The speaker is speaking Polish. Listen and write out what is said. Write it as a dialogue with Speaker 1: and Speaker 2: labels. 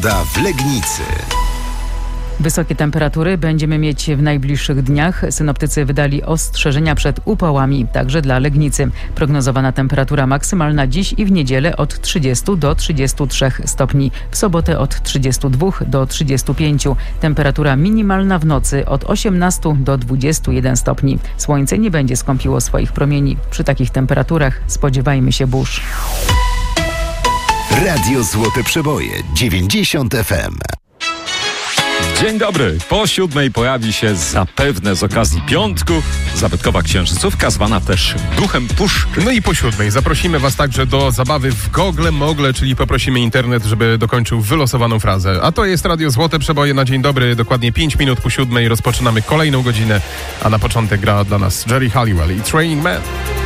Speaker 1: w Legnicy.
Speaker 2: Wysokie temperatury będziemy mieć w najbliższych dniach. Synoptycy wydali ostrzeżenia przed upałami, także dla Legnicy. Prognozowana temperatura maksymalna dziś i w niedzielę od 30 do 33 stopni. W sobotę od 32 do 35. Temperatura minimalna w nocy od 18 do 21 stopni. Słońce nie będzie skąpiło swoich promieni. Przy takich temperaturach spodziewajmy się burz.
Speaker 1: Radio Złote Przeboje 90 FM.
Speaker 3: Dzień dobry. Po 7 pojawi się zapewne z okazji piątku zabytkowa księżycówka, zwana też Duchem Puszczy.
Speaker 4: No i po 7 zaprosimy Was także do zabawy w gogle mogle, czyli poprosimy internet, żeby dokończył wylosowaną frazę. A to jest Radio Złote Przeboje na dzień dobry. Dokładnie 5 minut po 7 rozpoczynamy kolejną godzinę, a na początek gra dla nas Jerry Halliwell i Training Man.